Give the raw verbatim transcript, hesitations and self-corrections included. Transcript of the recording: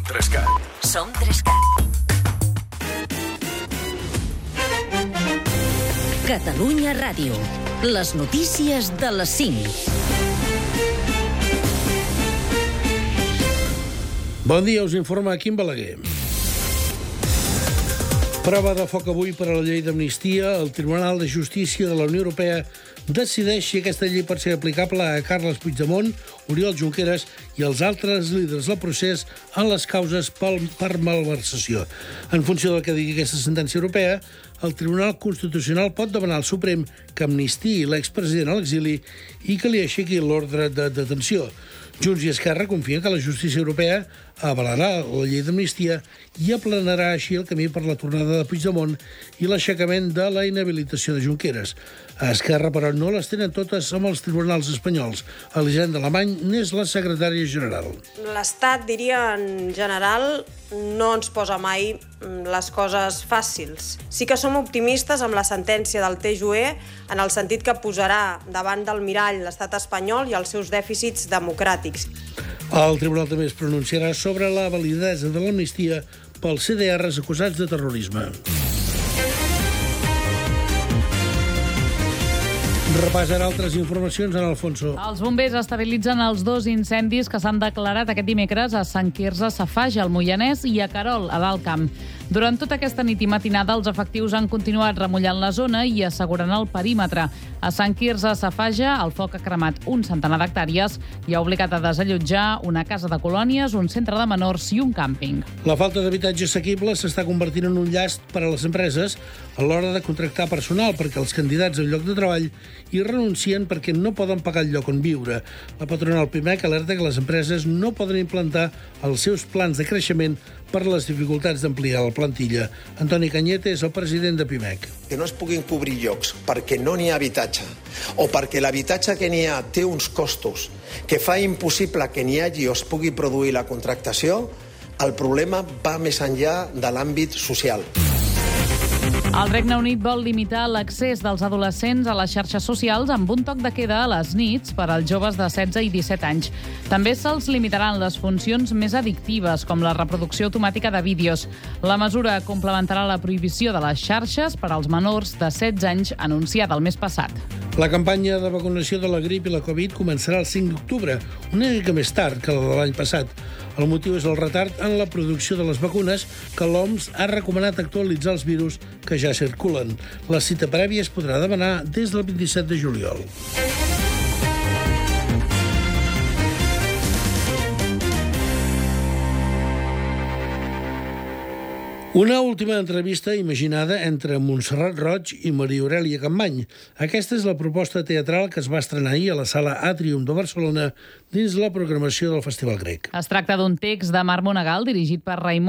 Trescat. Som Trescat. Catalunya Ràdio. Les notícies de les cinc. Bon dia, us informa Quim Balaguer. Prova de foc avui per a la llei d'amnistia. El Tribunal de Justícia de la Unió Europea decideix si aquesta llei pot ser aplicable a Carles Puigdemont, Oriol Junqueras i els altres líders del procés en les causes per malversació. En funció del que digui aquesta sentència europea, el Tribunal Constitucional pot demanar al Suprem que amnistiï l'expresident a l'exili i que li aixequi l'ordre de detenció. Junts i Esquerra confien que la justícia europea avalarà la llei d'amnistia i aplanarà així el camí per la tornada de Puigdemont i l'aixecament de la inhabilitació de Junqueras. A Esquerra, però, no les tenen totes amb els tribunals espanyols. Elisenda Alemany n'és la secretària general. L'Estat, diria, en general, no ens posa mai les coses fàcils. Sí que som optimistes amb la sentència del T J U E en el sentit que posarà davant del mirall l'estat espanyol i els seus dèficits democràtics. El tribunal també es pronunciarà sobre la validesa de l'amnistia pels C D Rs acusats de terrorisme. Repassarà altres informacions en Alfonso. Els bombers estabilitzen els dos incendis que s'han declarat aquest dimecres a Sant Quirze Safaja, al Moianès, i a Querol, a l'Alt Camp. Durant tota aquesta nit i matinada, els efectius han continuat remullant la zona i assegurant el perímetre. A Sant Quirze Safaja, el foc ha cremat un centenar d'hectàrees i ha obligat a desallotjar una casa de colònies, un centre de menors i un càmping. La falta d'habitatge assequible s'està convertint en un llast per a les empreses a l'hora de contractar personal, perquè els candidats al lloc de treball hi renuncien perquè no poden pagar el lloc on viure. La patronal Pimec alerta que les empreses no poden implantar els seus plans de creixement per les dificultats d'ampliar la plantilla. Antoni Cañete és el president de Pimec. Que no es puguin cobrir llocs perquè no n'hi ha habitatge o perquè l'habitatge que n'hi ha té uns costos que fa impossible que n'hi hagi o es pugui produir la contractació, el problema va més enllà de l'àmbit social. El Regne Unit vol limitar l'accés dels adolescents a les xarxes socials amb un toc de queda a les nits per als joves de setze i disset anys. També se'ls limitaran les funcions més addictives, com la reproducció automàtica de vídeos. La mesura complementarà la prohibició de les xarxes per als menors de setze anys anunciada el mes passat. La campanya de vacunació de la grip i la Covid començarà el cinc d'octubre, una mica més tard que la de l'any passat. El motiu és el retard en la producció de les vacunes que l'O M S ha recomanat actualitzar els virus que ja circulen. La cita prèvia es podrà demanar des del vint-i-set de juliol. Una última entrevista imaginada entre Montserrat Roig i Maria Aurèlia Capmany. Aquesta és la proposta teatral que es va estrenar ahir a la Sala Àtrium de Barcelona dins la programació del Festival Grec. Es tracta d'un text de Marc Monegal dirigit per Raimon